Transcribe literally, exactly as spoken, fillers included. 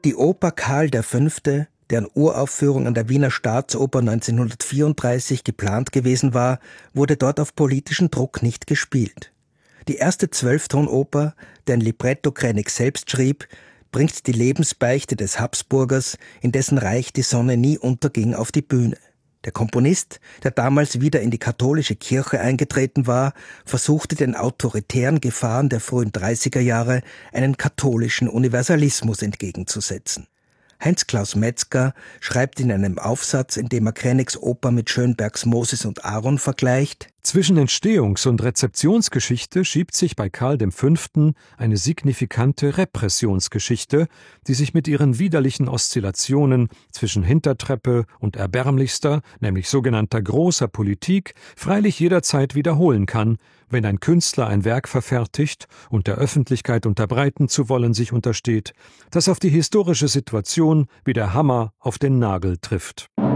Die Oper Karl der Fünfte, deren Uraufführung an der Wiener Staatsoper neunzehnhundertvierunddreißig geplant gewesen war, wurde dort auf politischen Druck nicht gespielt. Die erste Zwölftonoper, deren Libretto Krennig selbst schrieb, bringt die Lebensbeichte des Habsburgers, in dessen Reich die Sonne nie unterging, auf die Bühne. Der Komponist, der damals wieder in die katholische Kirche eingetreten war, versuchte den autoritären Gefahren der frühen dreißiger Jahre einen katholischen Universalismus entgegenzusetzen. Heinz-Klaus Metzger schreibt in einem Aufsatz, in dem er Krenigs Oper mit Schönbergs Moses und Aaron vergleicht: Zwischen Entstehungs- und Rezeptionsgeschichte schiebt sich bei Karl dem Fünften eine signifikante Repressionsgeschichte, die sich mit ihren widerlichen Oszillationen zwischen Hintertreppe und erbärmlichster, nämlich sogenannter großer Politik, freilich jederzeit wiederholen kann, wenn ein Künstler ein Werk verfertigt und der Öffentlichkeit unterbreiten zu wollen sich untersteht, das auf die historische Situation wie der Hammer auf den Nagel trifft.